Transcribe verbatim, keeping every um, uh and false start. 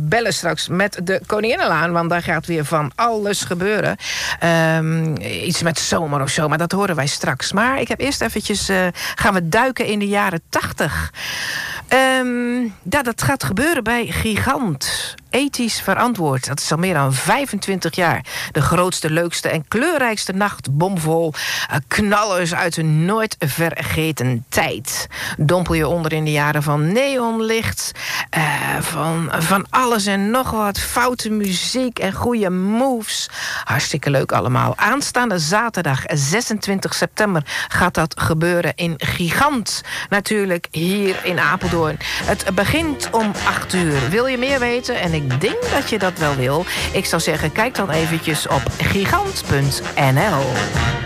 bellen straks met de Koninginnenlaan, want daar gaat weer van alles gebeuren. Um, iets met zomer of zo, maar dat horen wij straks. Maar ik heb eerst eventjes, uh, gaan we duiken in de jaren tachtig. Um, ja, dat gaat gebeuren bij Gigant. Ethisch verantwoord. Dat is al meer dan vijfentwintig jaar. De grootste, leukste en kleurrijkste nacht. Bomvol uh, knallers uit een nooit vergeten tijd. Dompel je onder in de jaren van neonlicht. Uh, van, van alles en nog wat. Foute muziek en goede moves. Hartstikke leuk allemaal. Aanstaande zaterdag zesentwintig september gaat dat gebeuren in Gigant. Natuurlijk hier in Apeldoorn. Het begint om acht uur. Wil je meer weten? En ik denk dat je dat wel wil. Ik zou zeggen, kijk dan eventjes op gigant punt n l.